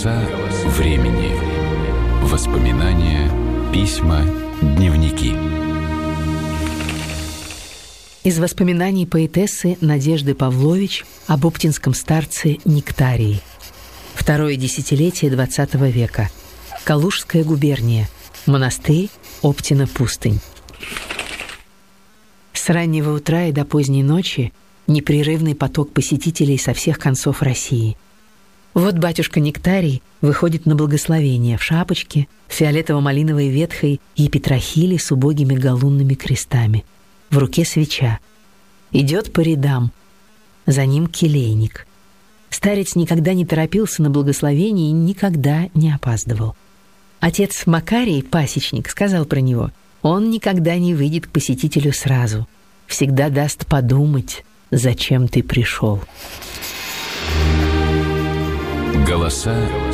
Голоса времени. Воспоминания, письма, дневники. Из воспоминаний поэтессы Надежды Павлович об оптинском старце Нектарии. Второе десятилетие XX века. Калужская губерния. Монастырь Оптина-Пустынь. С раннего утра и до поздней ночи непрерывный поток посетителей со всех концов России. Вот батюшка Нектарий выходит на благословение в шапочке, фиолетово-малиновой ветхой и петрохиле с убогими галунными крестами. В руке свеча. Идет по рядам. За ним келейник. Старец никогда не торопился на благословение и никогда не опаздывал. Отец Макарий, пасечник, сказал про него: он никогда не выйдет к посетителю сразу. Всегда даст подумать, зачем ты пришел. Голоса